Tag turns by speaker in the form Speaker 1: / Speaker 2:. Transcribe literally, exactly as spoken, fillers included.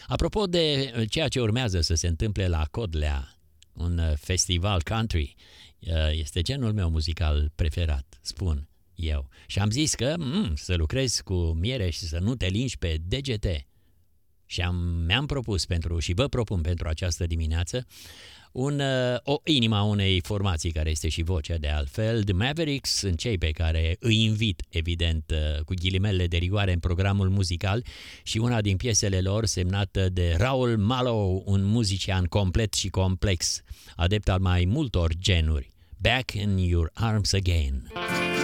Speaker 1: Apropo de ceea ce urmează să se întâmple la Codlea, un festival country, este genul meu muzical preferat, spun eu. Și am zis că mm, să lucrez cu miere și să nu te lingi pe degete. Și am, mi-am propus pentru, și vă propun pentru această dimineață, un, o inima unei formații care este și vocea de altfel. The Mavericks sunt cei pe care îi invit, evident, cu ghilimele de rigoare în programul muzical și una din piesele lor semnată de Raul Malo, un muzician complet și complex, adept al mai multor genuri. Back in Your Arms Again.